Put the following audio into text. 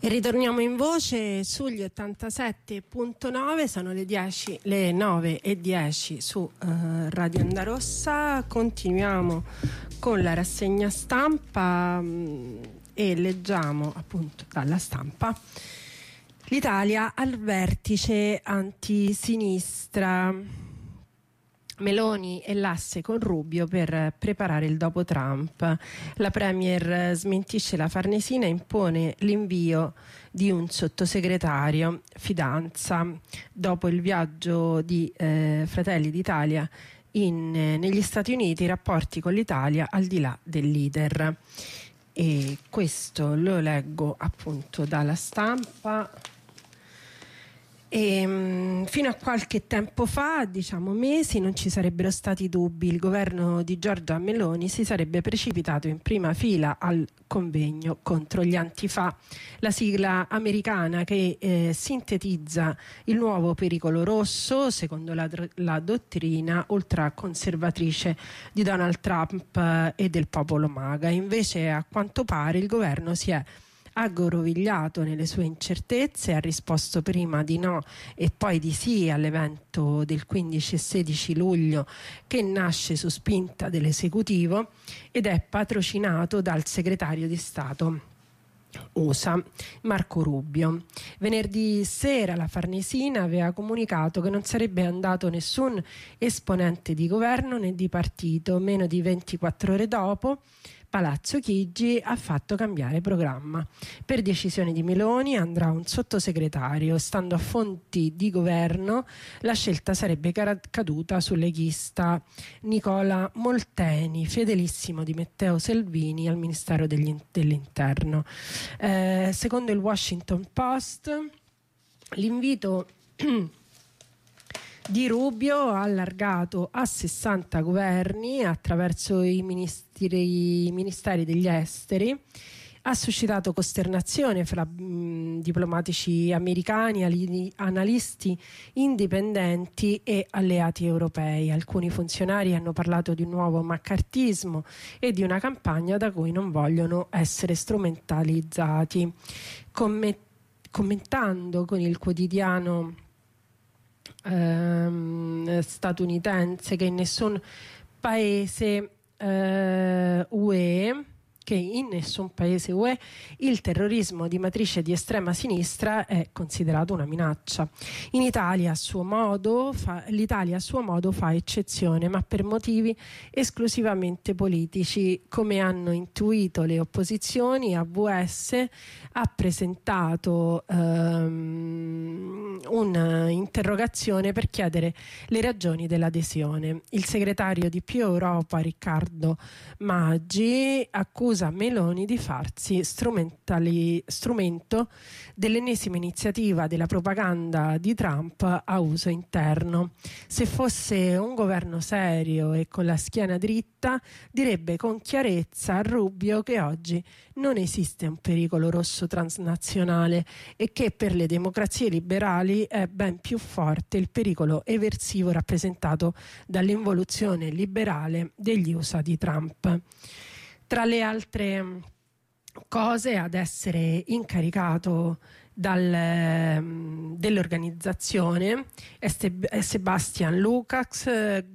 E ritorniamo in voce sugli 87.9, sono le 9:10 su Radio Onda Rossa. Continuiamo con la rassegna stampa e leggiamo appunto dalla stampa: l'Italia al vertice antisinistra. Meloni e l'asse con Rubio per preparare il dopo Trump. La premier smentisce la Farnesina e impone l'invio di un sottosegretario. Fidanza. Dopo il viaggio di Fratelli d'Italia negli Stati Uniti, i rapporti con l'Italia al di là del leader. E questo lo leggo appunto dalla stampa. E, fino a qualche tempo fa, diciamo mesi, non ci sarebbero stati dubbi. Il governo di Giorgia Meloni si sarebbe precipitato in prima fila al convegno contro gli antifa, la sigla americana che sintetizza il nuovo pericolo rosso secondo la dottrina ultraconservatrice di Donald Trump e del popolo MAGA. Invece, a quanto pare, il governo si è aggrovigliato nelle sue incertezze, ha risposto prima di no e poi di sì all'evento del 15 e 16 luglio che nasce su spinta dell'esecutivo ed è patrocinato dal segretario di Stato USA Marco Rubio. Venerdì sera la Farnesina aveva comunicato che non sarebbe andato nessun esponente di governo né di partito. Meno di 24 ore dopo Palazzo Chigi ha fatto cambiare programma. Per decisione di Meloni andrà un sottosegretario. Stando a fonti di governo, la scelta sarebbe caduta sul leghista Nicola Molteni, fedelissimo di Matteo Salvini al Ministero dell'Interno. Secondo il Washington Post, l'invito di Rubio ha allargato a 60 governi attraverso i ministeri degli esteri, ha suscitato costernazione fra diplomatici americani, analisti indipendenti e alleati europei. Alcuni funzionari hanno parlato di un nuovo maccartismo e di una campagna da cui non vogliono essere strumentalizzati. Commentando con il quotidiano statunitense che in nessun paese UE il terrorismo di matrice di estrema sinistra è considerato una minaccia. In Italia l'Italia a suo modo fa eccezione, ma per motivi esclusivamente politici. Come hanno intuito le opposizioni, AVS ha presentato un'interrogazione per chiedere le ragioni dell'adesione. Il segretario di Più Europa, Riccardo Maggi, accusa Meloni di farsi strumento dell'ennesima iniziativa della propaganda di Trump a uso interno. Se fosse un governo serio e con la schiena dritta, direbbe con chiarezza a Rubio che oggi non esiste un pericolo rosso transnazionale e che per le democrazie liberali è ben più forte il pericolo eversivo rappresentato dall'involuzione liberale degli USA di Trump. Tra le altre cose, ad essere incaricato dell'organizzazione è Sebastian Lukács,